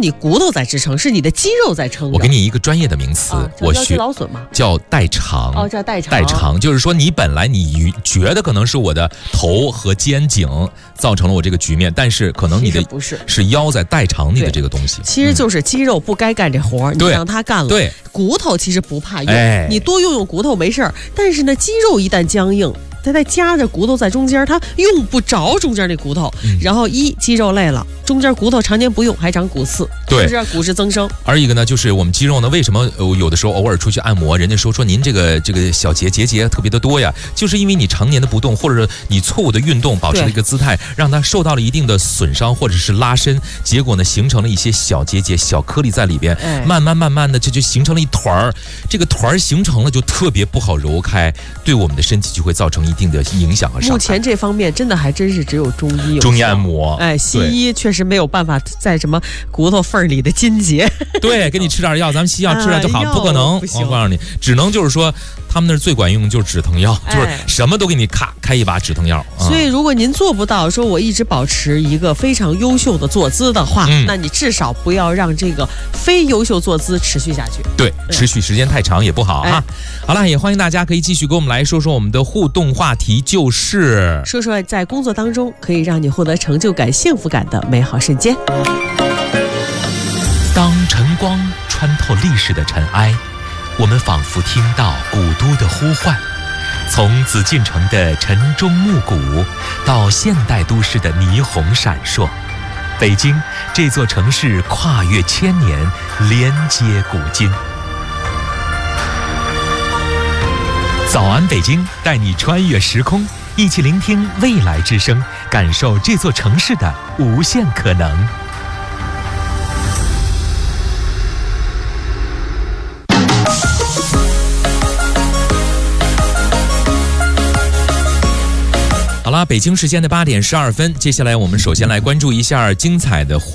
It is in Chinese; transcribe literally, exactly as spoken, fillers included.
你骨头在支撑，是你的肌肉在撑着。 我给你一个专业的名词， 啊、 我学劳损嘛， 叫代偿。 哦，叫代偿。 代偿就是说，你本来你觉得可能是我的头和肩颈造成了我这个局面，但是可能你的不是是腰在代偿你的这个东西。 其实就是肌肉不该干这活、嗯、你让它干了。 对， 骨头其实不怕用， 哎、 你多用用骨头没事儿，但是呢，肌肉一旦僵硬。它再夹着骨头在中间，它用不着中间那骨头、嗯，然后一肌肉累了，中间骨头常年不用，还长骨刺， 对， 是不是骨质增生？ 而一个呢，就是我们肌肉呢，为什么有的时候偶尔出去按摩，人家说说您这个这个小结结节特别的多呀，就是因为你常年的不动，或者你错误的运动，保持了一个姿态，让它受到了一定的损伤或者是拉伸，结果呢，形成了一些小结节、小颗粒在里边，哎、慢慢慢慢的这就形成了一团儿，这个团儿形成了就特别不好揉开，对我们的身体就会造成一定的影响和伤害。 目前这方面真的还真是只有中医有中医按摩， 哎，西医确实没有办法在什么骨头缝里的筋结， 对，给你吃点药，咱们西药吃点就好，啊、不可能，我告诉你，只能就是说，他们那儿最管用就是止疼药，哎、就是什么都给你咔开一把止疼药。 所以，如果您做不到说我一直保持一个非常优秀的坐姿的话，嗯、那你至少不要让这个非优秀坐姿持续下去。 对，持续时间太长也不好哈。哎、好了，也欢迎大家可以继续跟我们来说说我们的互动话题，就是说说在工作当中可以让你获得成就感、幸福感的美好瞬间。 当晨光穿透历史的尘埃，我们仿佛听到古都的呼唤。从紫禁城的晨钟暮鼓，到现代都市的霓虹闪烁，北京这座城市跨越千年，连接古今。早安北京，带你穿越时空，一起聆听未来之声，感受这座城市的无限可能。好了，北京时间的八点十二分，接下来我们首先来关注一下精彩的